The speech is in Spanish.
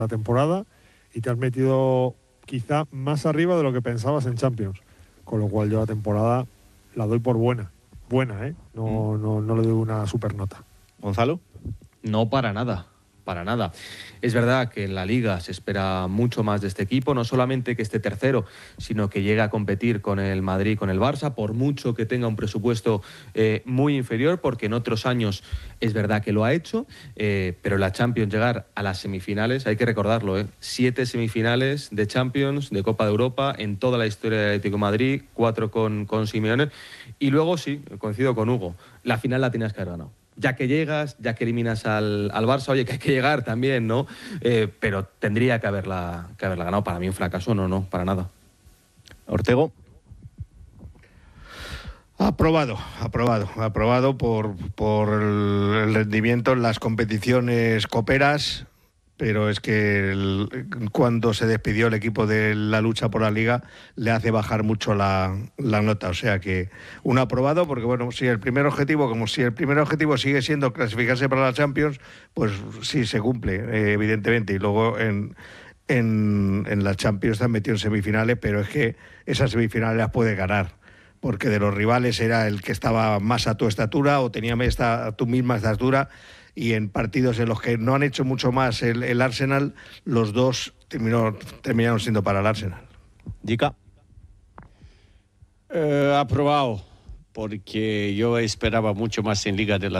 la temporada y te has metido quizá más arriba de lo que pensabas en Champions, con lo cual yo la temporada la doy por buena, no le doy una super nota. ¿Gonzalo? No, para nada. Para nada. Es verdad que en la Liga se espera mucho más de este equipo, no solamente que esté tercero, sino que llegue a competir con el Madrid, con el Barça, por mucho que tenga un presupuesto muy inferior, porque en otros años es verdad que lo ha hecho, pero la Champions, llegar a las semifinales, hay que recordarlo, 7 semifinales de Champions, de Copa de Europa, en toda la historia del Atlético de Madrid, 4 con Simeone, y luego sí, coincido con Hugo, la final la tenías que haber ganado. Ya que llegas, ya que eliminas al Barça, oye, que hay que llegar también, ¿no? Pero tendría que haberla ganado. Para mí un fracaso, no, para nada. ¿Ortego? Aprobado por el rendimiento en las competiciones coperas, pero es que cuando se despidió el equipo de la lucha por la Liga le hace bajar mucho la nota, o sea que un aprobado, porque bueno, si el primer objetivo sigue siendo clasificarse para la Champions, pues sí se cumple, evidentemente, y luego en la Champions están metidos en semifinales, pero es que esas semifinales las puedes ganar, porque de los rivales era el que estaba más a tu estatura o tenía a tu misma estatura, y en partidos en los que no han hecho mucho más el Arsenal, los dos terminaron siendo para el Arsenal. ¿Jica? Aprobado, porque yo esperaba mucho más en Liga de la